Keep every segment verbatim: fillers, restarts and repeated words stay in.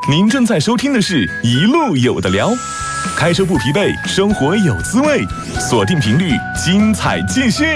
您正在收听的是一路有的聊，开车不疲惫，生活有滋味，锁定频率，精彩继续。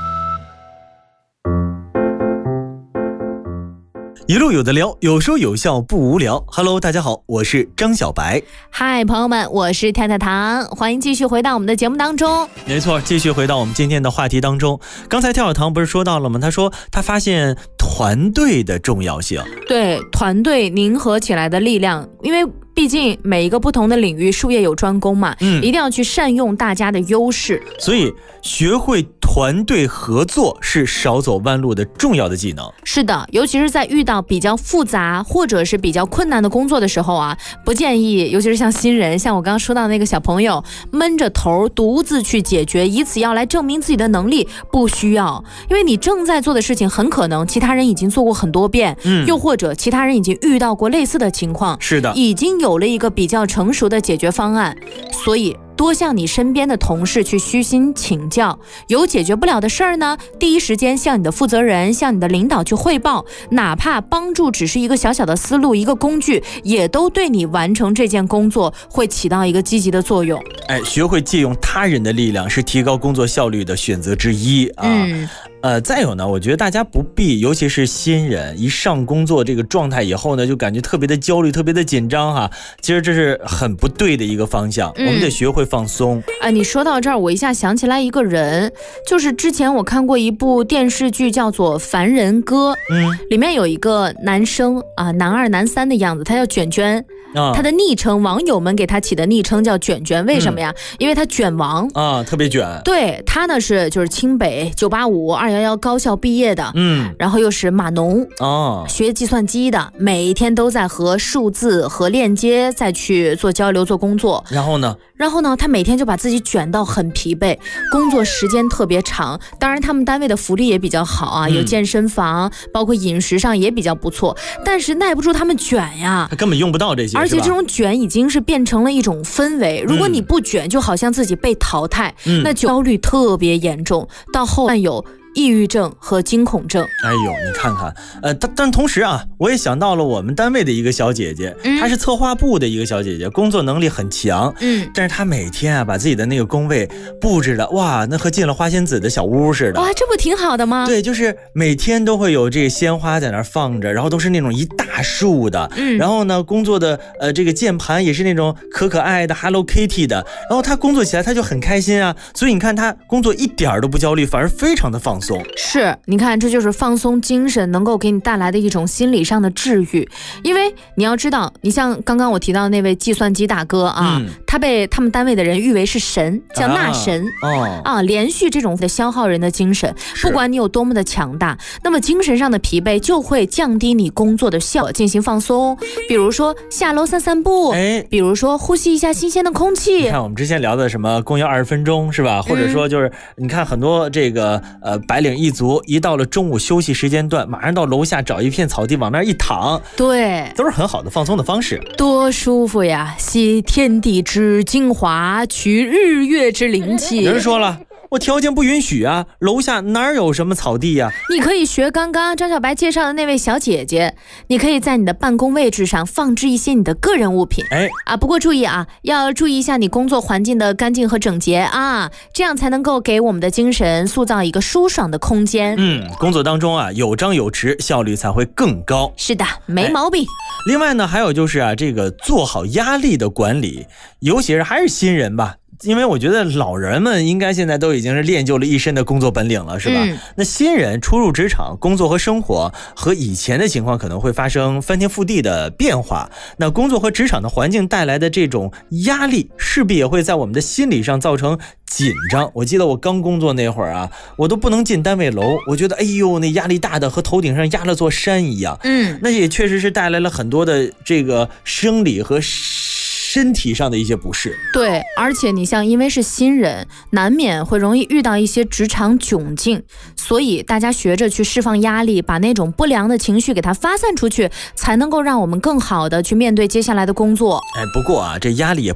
一路有的聊，有说有笑不无聊。Hello， 大家好，我是张小白。 嗨，朋友们，我是太太糖，欢迎继续回到我们的节目当中。 没错，继续回到我们今天的话题当中。刚才跳跳糖不是说到了吗？他说他发现团队的重要性。 对，团队凝合起来的力量，因为毕竟每一个不同的领域术业有专攻嘛，嗯，一定要去善用大家的优势。 所以学会团队合作是少走弯路的重要的技能。 是的，尤其是在遇到比较复杂或者是比较困难的工作的时候啊，不建议，尤其是像新人，像我刚刚说到的那个小朋友，闷着头独自去解决，以此要来证明自己的能力，不需要。因为你正在做的事情很可能其他人已经做过很多遍，嗯，又或者其他人已经遇到过类似的情况， 是的， 已经有了一个比较成熟的解决方案，所以多向你身边的同事去虚心请教，有解决不了的事儿呢，第一时间向你的负责人、向你的领导去汇报，哪怕帮助只是一个小小的思路、一个工具，也都对你完成这件工作会起到一个积极的作用。 哎，学会借用他人的力量是提高工作效率的选择之一啊。嗯呃，再有呢，我觉得大家不必，尤其是新人一上工作这个状态以后呢，就感觉特别的焦虑，特别的紧张哈。其实这是很不对的一个方向，嗯、我们得学会放松。 哎，你说到这儿，我一下想起来一个人，就是之前我看过一部电视剧，叫做《凡人歌》，嗯，里面有一个男生啊，男二、男三的样子，他叫卷卷。啊、他的昵称，网友们给他起的昵称叫卷卷，为什么呀？嗯、因为他卷王啊，特别卷。 对，他呢是就是清北九八五二幺幺高校毕业的，嗯，然后又是码农哦，学计算机的，每一天都在和数字和链接再去做交流做工作。 然后呢？ 然后呢，他每天就把自己卷到很疲惫，工作时间特别长。当然，他们单位的福利也比较好啊，有健身房，嗯、包括饮食上也比较不错。但是耐不住他们卷呀， 他根本用不到这些。 而且这种卷已经是变成了一种氛围，如果你不卷，就好像自己被淘汰，嗯、那焦虑特别严重，到后面有抑郁症和惊恐症。 哎呦，你看看，呃，但但同时啊，我也想到了我们单位的一个小姐姐，嗯、她是策划部的一个小姐姐，工作能力很强，嗯，但是她每天啊把自己的那个工位布置的，哇，那和进了花仙子的小屋似的。 哇，这不挺好的吗？ 对，就是每天都会有这个鲜花在那儿放着，然后都是那种一大束的，嗯，然后呢，工作的呃这个键盘也是那种可可爱的 Hello Kitty 的，然后她工作起来她就很开心啊，所以你看她工作一点都不焦虑，反而非常的放松。 是，你看，这就是放松精神能够给你带来的一种心理上的治愈。因为你要知道，你像刚刚我提到的那位计算机大哥啊，嗯、他被他们单位的人誉为是神，叫纳神、啊哦、啊，连续这种的消耗人的精神，不管你有多么的强大，那么精神上的疲惫就会降低你工作的效果，进行放松。比如说下楼散散步，哎，比如说呼吸一下新鲜的空气。 你看我们之前聊的什么公园二十分钟是吧？或者说就是、嗯、你看很多这个呃白领一族一到了中午休息时间段，马上到楼下找一片草地往那儿一躺， 对， 都是很好的放松的方式， 多舒服呀！吸天地之精华，取日月之灵气。 有人说了，我条件不允许啊，楼下哪有什么草地呀、啊？ 你可以学刚刚张小白介绍的那位小姐姐，你可以在你的办公位置上放置一些你的个人物品，哎啊，不过注意啊，要注意一下你工作环境的干净和整洁啊，这样才能够给我们的精神塑造一个舒爽的空间。 嗯，工作当中啊，有章有弛，效率才会更高。 是的，没毛病。 另外呢，还有就是啊，这个做好压力的管理，尤其是还是新人吧。因为我觉得老人们应该现在都已经是练就了一身的工作本领了，是吧？嗯、那新人初入职场，工作和生活和以前的情况可能会发生翻天覆地的变化。那工作和职场的环境带来的这种压力，势必也会在我们的心理上造成紧张。我记得我刚工作那会儿啊，我都不能进单位楼，我觉得哎呦，那压力大的和头顶上压了座山一样。嗯，那也确实是带来了很多的这个生理和身体上的一些不适。 对，而且你像因为是新人，难免会容易遇到一些职场窘境，所以大家学着去释放压力，把那种不良的情绪给它发散出去，才能够让我们更好的去面对接下来的工作。 哎，不过啊，这压力也